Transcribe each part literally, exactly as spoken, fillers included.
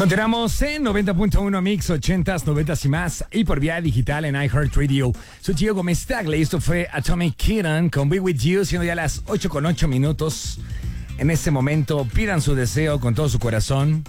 Continuamos en noventa punto uno Mix, ochentas, noventas y más, y por vía digital en iHeartRadio. Soy Gio Gómez Tagle y esto fue Atomic Kitten con Be With You, siendo ya las ocho con ocho minutos. En este momento, pidan su deseo con todo su corazón.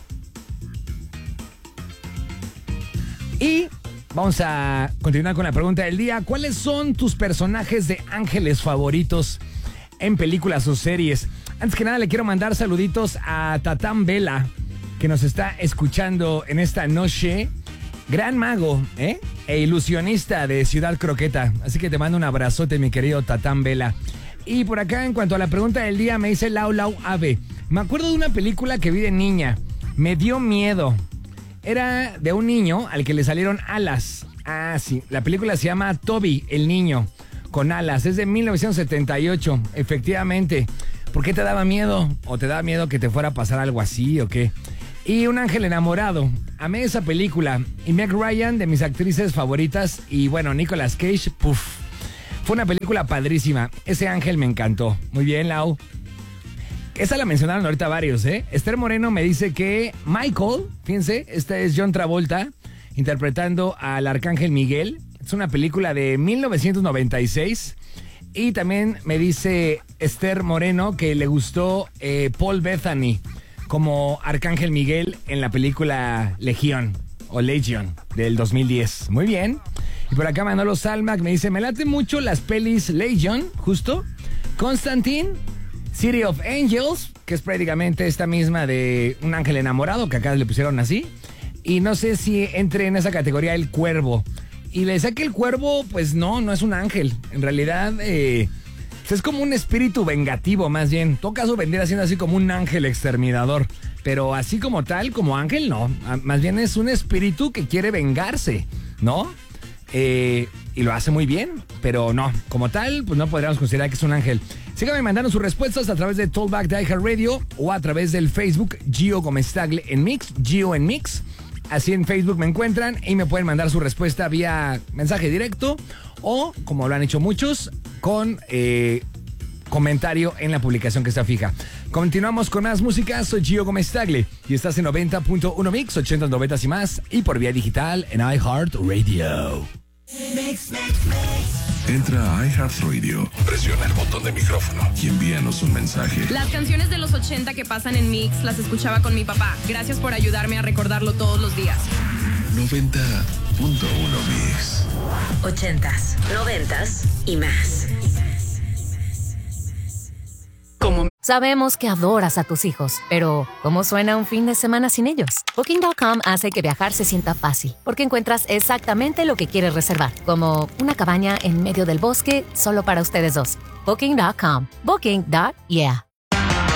Y vamos a continuar con la pregunta del día. ¿Cuáles son tus personajes de ángeles favoritos en películas o series? Antes que nada, le quiero mandar saluditos a Tatán Vela, que nos está escuchando en esta noche. Gran mago, ¿eh? E ilusionista de Ciudad Croqueta. Así que te mando un abrazote, mi querido Tatán Vela. Y por acá, en cuanto a la pregunta del día, me dice Lau Lau Ave. Me acuerdo de una película que vi de niña. Me dio miedo. Era de un niño al que le salieron alas. Ah, sí. La película se llama Toby, el niño con alas. Es de mil novecientos setenta y ocho, efectivamente. ¿Por qué te daba miedo? ¿O te daba miedo que te fuera a pasar algo así o qué? Y Un ángel enamorado. Amé esa película. Y Meg Ryan, de mis actrices favoritas. Y bueno, Nicolas Cage, puff. Fue una película padrísima. Ese ángel me encantó. Muy bien, Lau. Esa la mencionaron ahorita varios, ¿eh? Esther Moreno me dice que Michael, fíjense, este es John Travolta, interpretando al Arcángel Miguel. Es una película de mil novecientos noventa y seis. Y también me dice Esther Moreno que le gustó eh, Paul Bettany como Arcángel Miguel en la película Legión o Legion del dos mil diez. Muy bien. Y por acá Manolo Salmac me dice, me late mucho las pelis Legion, justo, Constantine, City of Angels, que es prácticamente esta misma de Un ángel enamorado, que acá le pusieron así. Y no sé si entre en esa categoría El Cuervo. Y le decía que El Cuervo, pues no, no es un ángel. En realidad, eh, es como un espíritu vengativo, más bien. En todo caso, vendría siendo así como un ángel exterminador. Pero así como tal, como ángel, no. Más bien es un espíritu que quiere vengarse, ¿no? Eh, y lo hace muy bien, pero no. Como tal, pues no podríamos considerar que es un ángel. Síganme mandando sus respuestas a través de Talkback de iHeartRadio o a través del Facebook Gio Gómez Tagle en Mix, Gio en Mix. Así en Facebook me encuentran y me pueden mandar su respuesta vía mensaje directo o, como lo han hecho muchos, con eh, comentario en la publicación que está fija. Continuamos con más música. Soy Gio Gómez Tagle y estás en noventa punto uno Mix, ochentas, noventas y más, y por vía digital en iHeartRadio. Mix, mix, mix. Entra a iHeartRadio, presiona el botón de micrófono y envíanos un mensaje. Las canciones de los ochenta que pasan en Mix las escuchaba con mi papá. Gracias por ayudarme a recordarlo todos los días. noventa punto uno Mix. Ochentas, noventas y más. Como Sabemos que adoras a tus hijos, pero ¿cómo suena un fin de semana sin ellos? Booking punto com hace que viajar se sienta fácil, porque encuentras exactamente lo que quieres reservar, como una cabaña en medio del bosque solo para ustedes dos. Booking punto com. Booking. Yeah.